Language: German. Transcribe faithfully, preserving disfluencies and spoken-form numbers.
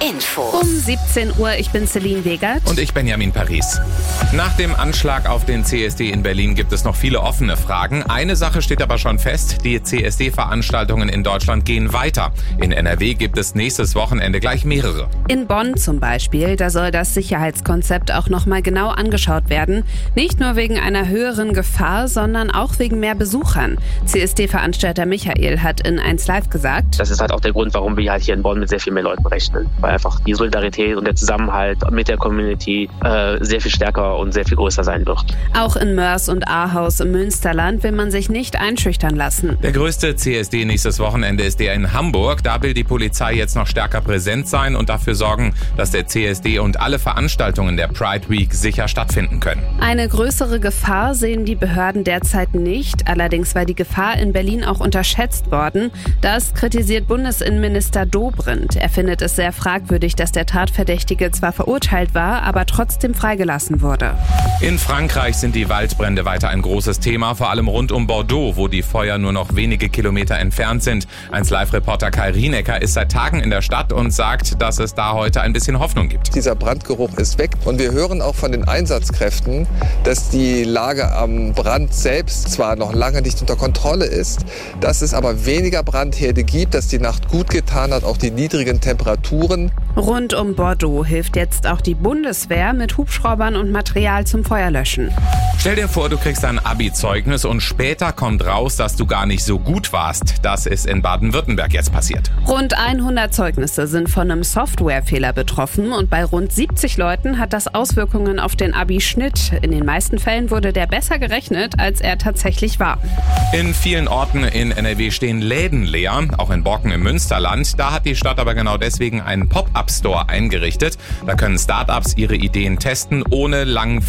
Info. Um siebzehn Uhr, ich bin Celine Wegert. Und ich Benjamin Paris. Nach dem Anschlag auf den C S D in Berlin gibt es noch viele offene Fragen. Eine Sache steht aber schon fest, die C S D-Veranstaltungen in Deutschland gehen weiter. In N R W gibt es nächstes Wochenende gleich mehrere. In Bonn zum Beispiel, da soll das Sicherheitskonzept auch nochmal genau angeschaut werden. Nicht nur wegen einer höheren Gefahr, sondern auch wegen mehr Besuchern. C S D-Veranstalter Michael hat in eins Live gesagt: Das ist halt auch der Grund, warum wir halt hier in Bonn mit sehr viel mehr Leuten rechnen. Weil einfach die Solidarität und der Zusammenhalt mit der Community äh, sehr viel stärker und sehr viel größer sein wird. Auch in Mörs und Ahaus im Münsterland will man sich nicht einschüchtern lassen. Der größte C S D nächstes Wochenende ist der in Hamburg. Da will die Polizei jetzt noch stärker präsent sein und dafür sorgen, dass der C S D und alle Veranstaltungen der Pride Week sicher stattfinden können. Eine größere Gefahr sehen die Behörden derzeit nicht. Allerdings war die Gefahr in Berlin auch unterschätzt worden. Das kritisiert Bundesinnenminister Dobrindt. Er findet es sehr fragwürdig, dass der Tatverdächtige zwar verurteilt war, aber trotzdem freigelassen wurde. In Frankreich sind die Waldbrände weiter ein großes Thema, vor allem rund um Bordeaux, wo die Feuer nur noch wenige Kilometer entfernt sind. eins Live-Reporter Kai Rienecker ist seit Tagen in der Stadt und sagt, dass es da heute ein bisschen Hoffnung gibt. Dieser Brandgeruch ist weg und wir hören auch von den Einsatzkräften, dass die Lage am Brand selbst zwar noch lange nicht unter Kontrolle ist, dass es aber weniger Brandherde gibt, dass die Nacht gut getan hat, auch die niedrigen Temperaturen. Rund um Bordeaux hilft jetzt auch die Bundeswehr mit Hubschraubern und Material zum Feuerlöschen. Stell dir vor, du kriegst ein Abi-Zeugnis und später kommt raus, dass du gar nicht so gut warst. Das ist in Baden-Württemberg jetzt passiert. Rund hundert Zeugnisse sind von einem Softwarefehler betroffen und bei rund siebzig Leuten hat das Auswirkungen auf den Abi-Schnitt. In den meisten Fällen wurde der besser gerechnet, als er tatsächlich war. In vielen Orten in N R W stehen Läden leer, auch in Borken im Münsterland. Da hat die Stadt aber genau deswegen einen Pop-up-Store eingerichtet. Da können Start-ups ihre Ideen testen, ohne lang